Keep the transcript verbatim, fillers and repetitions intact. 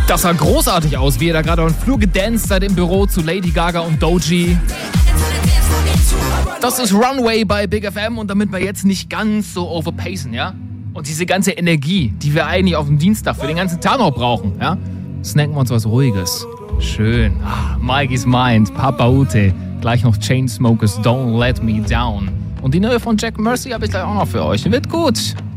Das sah großartig aus, wie er da gerade auf den Flur gedanced hat im Büro zu Lady Gaga und Doji. Das ist Runway bei Big F M und damit wir jetzt nicht ganz so overpacen, ja? Und diese ganze Energie, die wir eigentlich auf dem Dienstag für den ganzen Tag noch brauchen, ja? Snacken wir uns was Ruhiges. Schön. Ah, Mikey's Mind, Papa Ute. Gleich noch Chainsmokers, Don't Let Me Down. Und die neue von Jack Mercy habe ich gleich auch noch für euch. Wird gut.